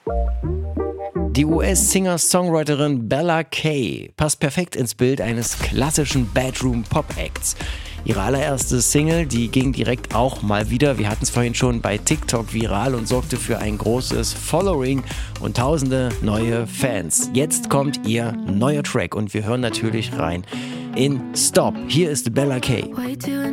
Die US-Singer-Songwriterin Bella Kay passt perfekt ins Bild eines klassischen Bedroom-Pop-Acts. Ihre allererste Single, die ging direkt auch mal wieder, wir hatten es vorhin schon, bei TikTok viral und sorgte für ein großes Following und tausende neue Fans. Jetzt kommt ihr neuer Track und wir hören natürlich rein in Stop. Hier ist Bella Kay. Way too